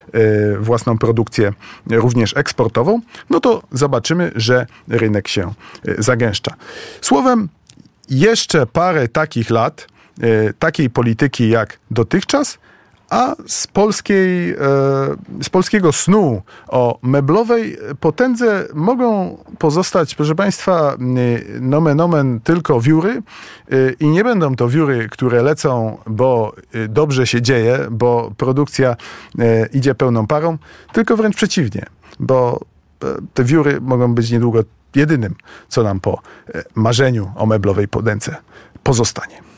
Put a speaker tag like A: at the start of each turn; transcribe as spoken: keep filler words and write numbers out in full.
A: własną produkcję również eksportową, no to zobaczymy, że rynek się zagęszcza. Słowem, jeszcze parę takich lat, takiej polityki jak dotychczas, a z, polskiej, z polskiego snu o meblowej potędze mogą pozostać, proszę Państwa, nomen omen tylko wióry i nie będą to wióry, które lecą, bo dobrze się dzieje, bo produkcja idzie pełną parą, tylko wręcz przeciwnie, bo te wióry mogą być niedługo jedynym, co nam po marzeniu o meblowej potędze pozostanie.